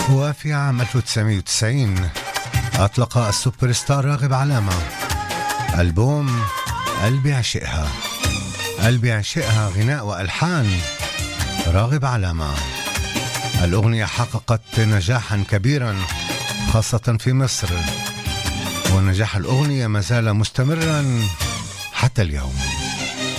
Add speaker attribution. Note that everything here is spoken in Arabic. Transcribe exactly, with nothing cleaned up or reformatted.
Speaker 1: وفي عام ألف وتسعمائة وتسعين أطلق السوبر ستار راغب علامة ألبوم قلبي عشقها. قلبي عشقها غناء وألحان راغب علامة. الأغنية حققت نجاحا كبيرا خاصة في مصر، ونجاح الأغنية ما زال مستمرا حتى اليوم.